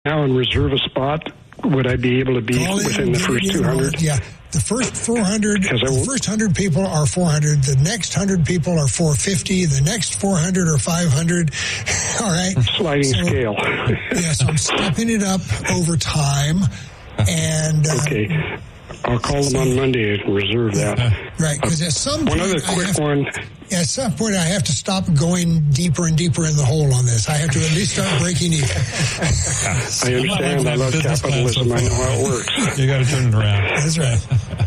now and reserve a spot, would I be able to be within the first 200? Yeah. The first 400, the first 100 people are 400. The next 100 people are 450. The next 400 are 500. All right. Sliding scale. Yeah, so I'm stepping it up over time. And okay. I'll call them on Monday and reserve that. Right, because at some point... One other quick one. At some point, I have to stop going deeper and deeper in the hole on this. I have to at least start breaking even. I understand. I love capitalism. I know how it works. You got to turn it around. That's right.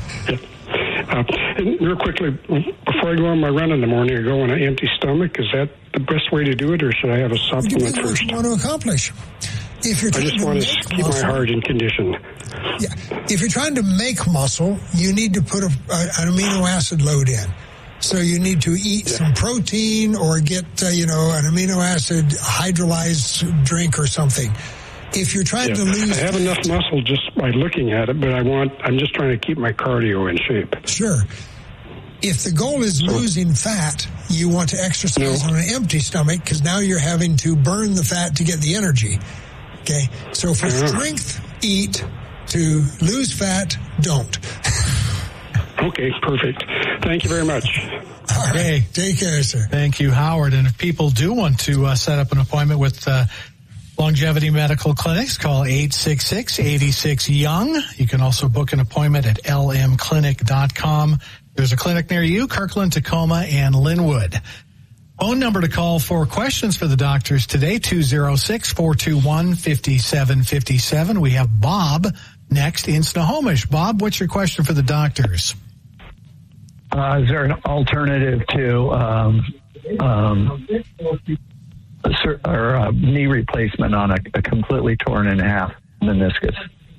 And real quickly, before I go on my run in the morning, I go on an empty stomach. Is that the best way to do it, or should I have a supplement first? What you want to accomplish. If you're I just want to keep my heart in condition. Yeah. If you're trying to make muscle, you need to put an amino acid load in. So you need to eat some protein or get, an amino acid hydrolyzed drink or something. If you're trying to lose... I have enough muscle just by looking at it, but I'm just trying to keep my cardio in shape. Sure. If the goal is losing fat, you want to exercise on an empty stomach because now you're having to burn the fat to get the energy. Okay? So for strength, eat. To lose fat, don't. Okay, perfect. Thank you very much. All right. Take care, sir. Thank you, Howard. And if people do want to set up an appointment with Longevity Medical Clinics, call 866-86-YOUNG. You can also book an appointment at lmclinic.com. There's a clinic near you, Kirkland, Tacoma, and Linwood. Phone number to call for questions for the doctors today, 206-421-5757. We have Bob next in Snohomish. Bob, what's your question for the doctors? Is there an alternative to knee replacement on a completely torn in half meniscus?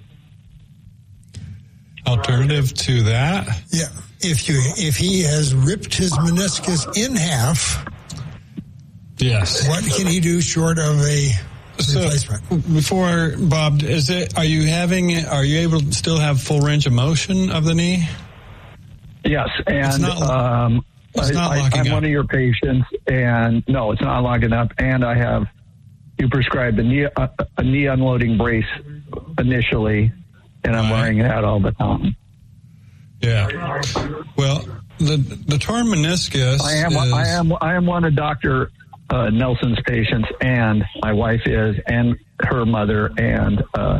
Alternative to that? Yeah. If he has ripped his meniscus in half, yes. What can he do short of a replacement? Before, Bob, are you able to still have full range of motion of the knee? Yes, and I'm one of your patients, and no, it's not locking up. And you prescribed a knee unloading brace initially, and I'm wearing that all the time. Yeah. Well, the torn meniscus. I am one of Dr. Nelson's patients, and my wife is, and her mother, and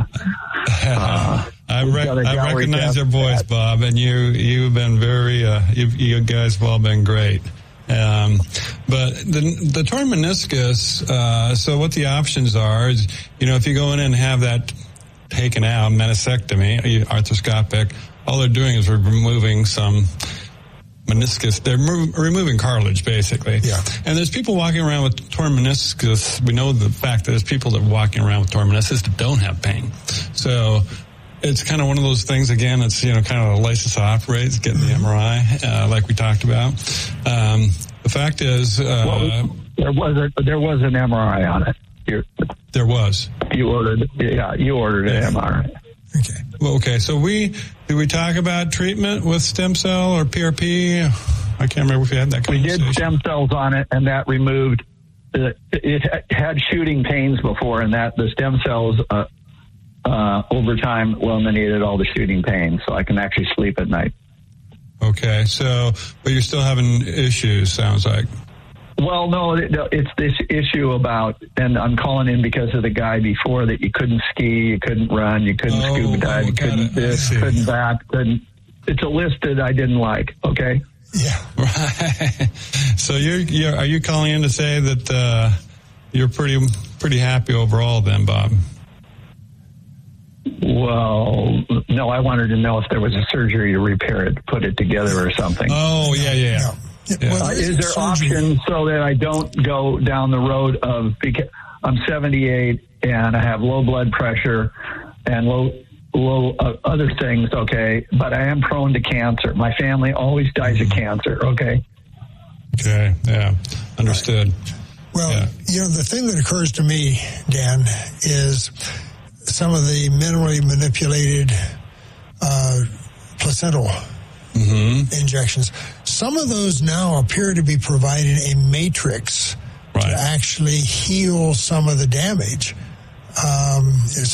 I recognize their voice, Bob, and you've been very you guys have all been great. But the torn meniscus. So what the options are is, if you go in and have that taken out, meniscectomy, arthroscopic, all they're doing is removing some meniscus. They're removing cartilage, basically. Yeah. And there's people walking around with torn meniscus. We know the fact that there's people that are walking around with torn meniscus that don't have pain. So it's kind of one of those things, again, it's, kind of a license to operate. It's getting the MRI, like we talked about. The fact is... there was an MRI on it. There was. You ordered an MRI. Okay. Well, okay. So did we talk about treatment with stem cell or PRP? I can't remember if we had that conversation. We did stem cells on it, and that removed. It had shooting pains before, and that the stem cells over time eliminated all the shooting pains, so I can actually sleep at night. Okay. So, but you're still having issues. Sounds like. Well, no, it's this issue about, and I'm calling in because of the guy before, that you couldn't ski, you couldn't run, you couldn't scuba dive, you couldn't this, couldn't that. It's a list that I didn't like, okay? Yeah. Right. So are you calling in to say that you're pretty happy overall then, Bob? Well, no, I wanted to know if there was a surgery to repair it, put it together or something. Oh, yeah. Yeah. Well, is there options so that I don't go down the road of, because I'm 78 and I have low blood pressure and low other things, okay, but I am prone to cancer. My family always dies of cancer, okay? Okay, yeah, understood. Well, the thing that occurs to me, Dan, is some of the minimally manipulated placental injections. Some of those now appear to be providing a matrix to actually heal some of the damage. It's